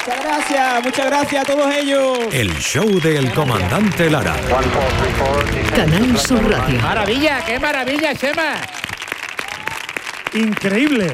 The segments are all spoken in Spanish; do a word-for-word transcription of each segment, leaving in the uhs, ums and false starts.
Muchas gracias, muchas gracias a todos ellos. El show del comandante Lara. Canal Sur Radio. ¡Maravilla! ¡Qué maravilla, Chema! Increíble.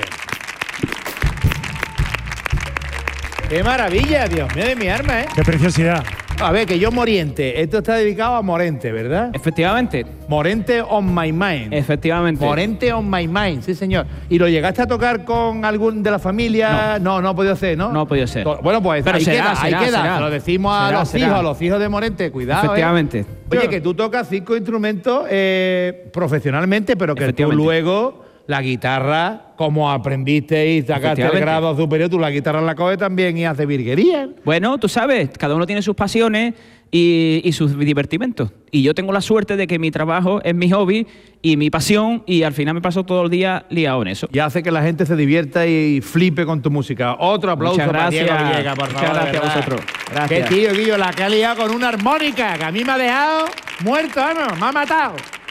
¡Qué maravilla, Dios mío de mi arma, eh! Qué preciosidad. A ver, que yo Moriente. Esto está dedicado a Morente, ¿verdad? Efectivamente. Morente on my mind. Efectivamente. Morente on my mind, sí, señor. ¿Y lo llegaste a tocar con algún de la familia? No, no, no ha podido ser, ¿no? No ha podido ser. Bueno, pues Pero ahí será, queda, será, ahí queda. será. Se lo decimos a Será, los será. hijos, a los hijos de Morente. Cuidado, Efectivamente. ¿eh? Oye, que tú tocas cinco instrumentos eh, profesionalmente, pero que tú Efectivamente. luego la guitarra, como aprendiste y sacaste el Efectivamente. grado superior, tú la guitarra la coges también y haces virguería. Bueno, tú sabes, cada uno tiene sus pasiones y, y sus divertimentos. Y yo tengo la suerte de que mi trabajo es mi hobby y mi pasión y al final me paso todo el día liado en eso. Y hace que la gente se divierta y flipe con tu música. Otro aplauso Muchas para Diego gracias. Villegas, por Muchas favor, gracias de a verdad. vosotros. Gracias. Qué tío, Guillo, la que ha liado con una armónica, que a mí me ha dejado muerto, ¿no? Me ha matado.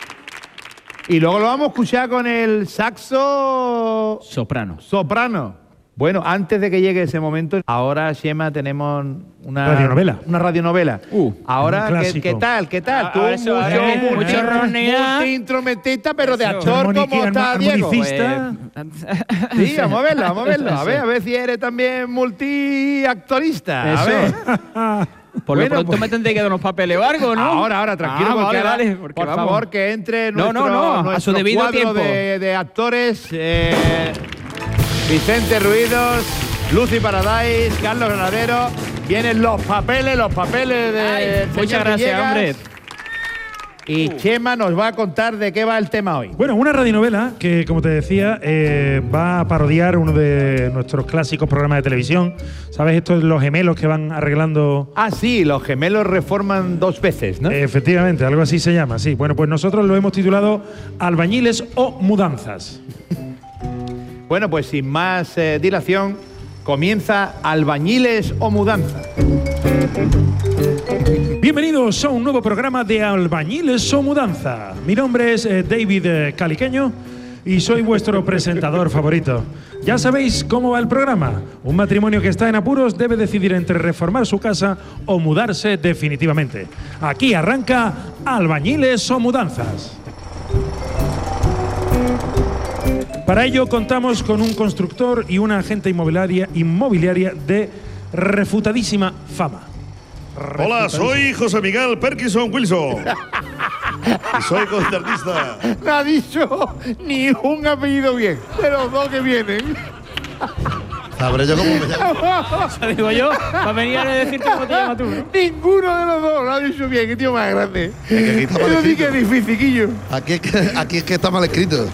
Y luego lo vamos a escuchar con el saxo Soprano. soprano. Bueno, antes de que llegue ese momento, ahora, Xema, tenemos una Radionovela. Una radionovela. Uh, ahora, un ¿qué, clásico. ¿qué tal? ¿Qué tal? A- Tú, a eso, mucho, eh, multi- mucho ronea. multiinstrumentista, pero de Eso. actor, Armoniqui- como está Diego. armonicista. Pues, Sí, vamos a verlo, vamos a verlo. A Eso. ver, a ver si eres también multiactorista. A Eso. ver. Por Bueno, lo pronto pues- me tendré que dar unos papeles o algo, ¿no? Ahora, ahora, tranquilo, Ah, porque vale, ahora, vale, porque por vamos. favor, que entre No, nuestro, no, no, a su nuestro debido cuadro tiempo. De, de actores. eh, Vicente Ruidos, Lucy Paradise, Carlos Granadero. Vienen los papeles, los papeles de Ay, señor muchas gracias, Villegas. hombre. Y Uh. Chema nos va a contar de qué va el tema hoy. Bueno, una radionovela que, como te decía, eh, va a parodiar uno de nuestros clásicos programas de televisión. ¿Sabes? Estos los gemelos que van arreglando. Ah, sí, los gemelos reforman dos veces, ¿no? Efectivamente, algo así se llama, sí. Bueno, pues nosotros lo hemos titulado Albañiles o Mudanzas. Bueno, pues sin más eh, dilación, comienza Albañiles o Mudanzas. Bienvenidos a un nuevo programa de Albañiles o Mudanza. Mi nombre es eh, David eh, Caliqueño y soy vuestro presentador favorito. Ya sabéis cómo va el programa. Un matrimonio que está en apuros debe decidir entre reformar su casa o mudarse definitivamente. Aquí arranca Albañiles o Mudanzas. Para ello contamos con un constructor y una agente inmobiliaria, inmobiliaria de refutadísima fama. Hola, soy José Miguel Perkinson Wilson. Y soy concertista. No ha dicho ni un apellido bien de los dos que vienen. Sabré yo cómo me llamo. Eso digo yo, va a venir a decirte cómo te llamas tú, ¿no? Ninguno de los dos lo ha dicho bien. Qué tío más grande. Es que aquí está mal Eso sí que escrito. es difícil, Quillo. Aquí es que, aquí es que está mal escrito.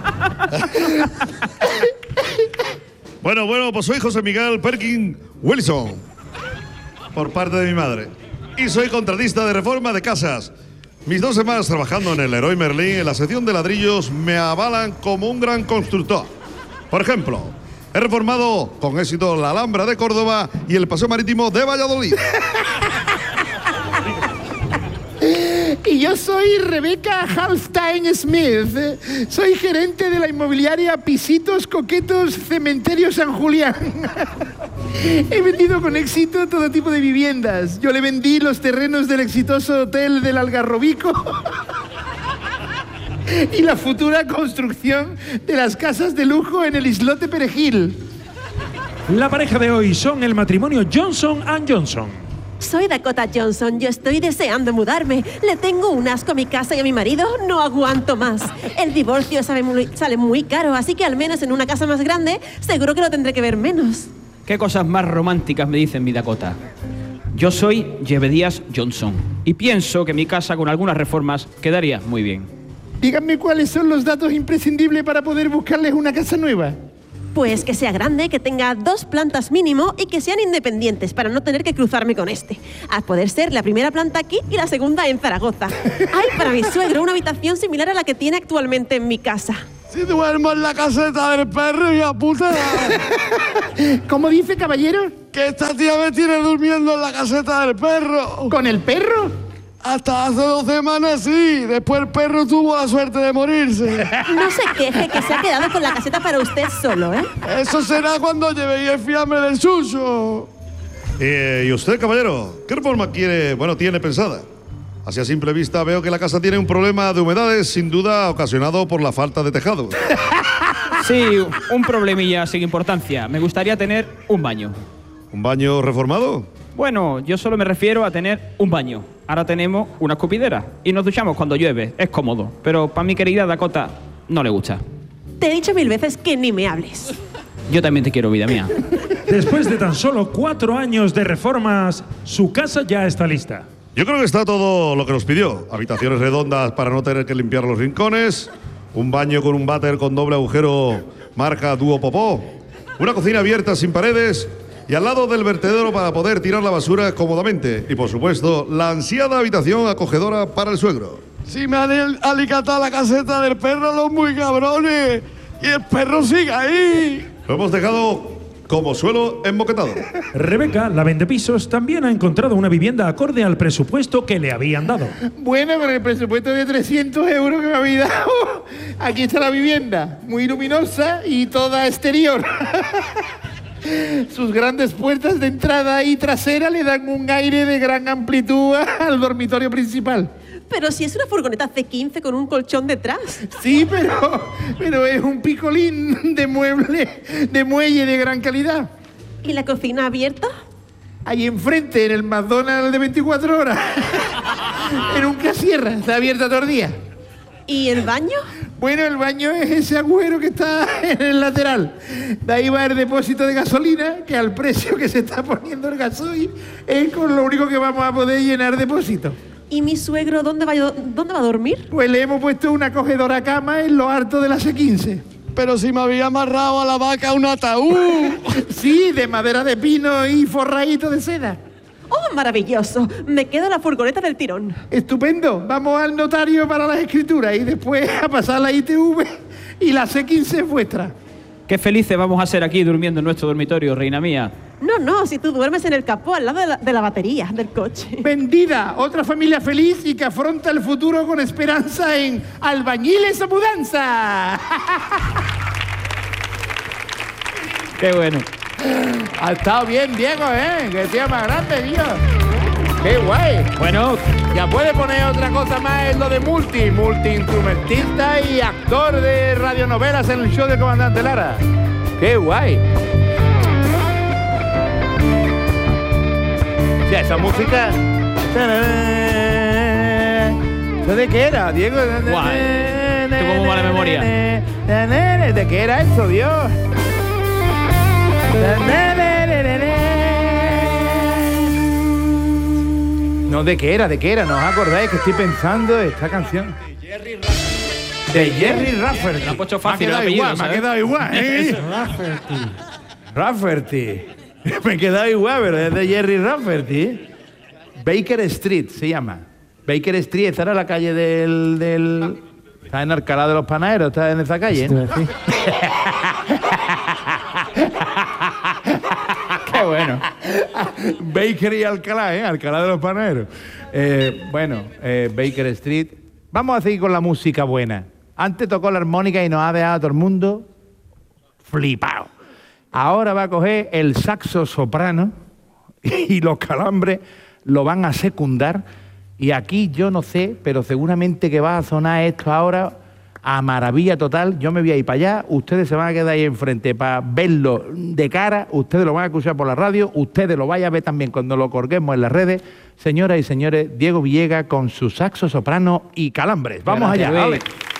Bueno, bueno, pues soy José Miguel Perkin Wilson, por parte de mi madre. Y soy contratista de reforma de casas. Mis dos semanas trabajando en el Leroy Merlin, en la sección de ladrillos, me avalan como un gran constructor. Por ejemplo, he reformado con éxito la Alhambra de Córdoba y el Paseo Marítimo de Valladolid. Y yo soy Rebeca Halstein Smith. Soy gerente de la inmobiliaria Pisitos Coquetos Cementerio San Julián. He vendido con éxito todo tipo de viviendas. Yo le vendí los terrenos del exitoso hotel del Algarrobico y la futura construcción de las casas de lujo en el islote Perejil. La pareja de hoy son el matrimonio Johnson and Johnson. Soy Dakota Johnson, yo estoy deseando mudarme. Le tengo un asco a mi casa y a mi marido, no aguanto más. El divorcio sale muy, sale muy caro, así que al menos en una casa más grande seguro que lo tendré que ver menos. ¿Qué cosas más románticas me dicen mi Dakota? Yo soy Jebedías Johnson y pienso que mi casa con algunas reformas quedaría muy bien. Díganme cuáles son los datos imprescindibles para poder buscarles una casa nueva. Pues que sea grande, que tenga dos plantas mínimo y que sean independientes para no tener que cruzarme con este. A poder ser la primera planta aquí y la segunda en Zaragoza. Hay para mi suegro una habitación similar a la que tiene actualmente en mi casa. Si duermo en la caseta del perro, y puta. ¿Cómo dice, caballero? Que esta tía me tiene durmiendo en la caseta del perro. ¿Con el perro? Hasta hace dos semanas sí. Después el perro tuvo la suerte de morirse. No se queje que se ha quedado con la caseta para usted solo, ¿eh? Eso será cuando llevéis el fiambre del suyo. Eh, ¿Y usted, caballero? ¿Qué reforma quiere, bueno, tiene pensada? Así a simple vista veo que la casa tiene un problema de humedades, sin duda ocasionado por la falta de tejado. Sí, un problemilla sin importancia. Me gustaría tener un baño. ¿Un baño reformado? Bueno, yo solo me refiero a tener un baño. Ahora tenemos una escupidera y nos duchamos cuando llueve. Es cómodo. Pero para mi querida Dakota no le gusta. Te he dicho mil veces que ni me hables. Yo también te quiero, vida mía. Después de tan solo cuatro años de reformas, su casa ya está lista. Yo creo que está todo lo que nos pidió. Habitaciones redondas para no tener que limpiar los rincones, un baño con un váter con doble agujero marca Duo Popó, una cocina abierta sin paredes y al lado del vertedero para poder tirar la basura cómodamente. Y por supuesto, la ansiada habitación acogedora para el suegro. Si me han alicatado la caseta del perro los muy cabrones y el perro sigue ahí. Lo hemos dejado como suelo emboquetado. Rebeca, la vendepisos, también ha encontrado una vivienda acorde al presupuesto que le habían dado. Bueno, con el presupuesto de trescientos euros que me habéis dado, aquí está la vivienda, muy luminosa y toda exterior. Sus grandes puertas de entrada y trasera le dan un aire de gran amplitud al dormitorio principal. Pero si es una furgoneta C quince con un colchón detrás. Sí, pero, pero es un picolín de mueble, de muelle de gran calidad. ¿Y la cocina abierta? Ahí enfrente, en el McDonald's de veinticuatro horas. En un casierra, está abierta todo el día. ¿Y el baño? Bueno, el baño es ese agujero que está en el lateral. De ahí va el depósito de gasolina, que al precio que se está poniendo el gasoil es con lo único que vamos a poder llenar depósito. ¿Y mi suegro dónde va, a, dónde va a dormir? Pues le hemos puesto una acogedora cama en lo alto de la C quince. Pero si me había amarrado a la vaca un ataúd. Sí, de madera de pino y forradito de seda. ¡Oh, maravilloso! Me quedo la furgoneta del tirón. Estupendo. Vamos al notario para las escrituras y después a pasar la I T V y la C quince es vuestra. Qué felices vamos a ser aquí durmiendo en nuestro dormitorio, reina mía. No, no, si tú duermes en el capó al lado de la, de la batería del coche. Vendida, otra familia feliz y que afronta el futuro con esperanza en Albañiles o Mudanza. Qué bueno. Ha estado bien, Diego, ¿eh? Qué tío más grande, tío. Qué guay. Bueno, Ya puede poner otra cosa más en lo de multi, multiinstrumentista y actor de radionovelas en el show del Comandante Lara. Qué guay. Ya, esa música. ¿Eso de qué era, Diego? Guay. Tengo como mala memoria. ¿De qué era eso, Dios? No, ¿de qué era? ¿De qué era? ¿No os acordáis que estoy pensando esta canción? De Jerry Rafferty. Me ha puesto Me ha fácil el quedado apellido, igual, me ha ¿sabes? quedado igual, ¿eh? Rafferty. Rafferty. Me he quedado igual, pero es de Jerry Rafferty. Baker Street se llama. Baker Street, esta era la calle del... del... Está en Alcalá de los Panaderos, está en esa calle. qué bueno. Baker y Alcalá, ¿eh? Alcalá de los Panaderos. Eh, bueno, eh, Baker Street. Vamos a seguir con la música buena. Antes tocó la armónica y nos ha dejado a todo el mundo flipado. Ahora va a coger el saxo soprano y los calambres lo van a secundar. Y aquí yo no sé, pero seguramente que va a sonar esto ahora a maravilla total. Yo me voy a ir para allá, ustedes se van a quedar ahí enfrente para verlo de cara, ustedes lo van a escuchar por la radio, ustedes lo vayan a ver también cuando lo colguemos en las redes. Señoras y señores, Diego Villegas con su saxo soprano y calambres. Vamos allá, Luis. vale.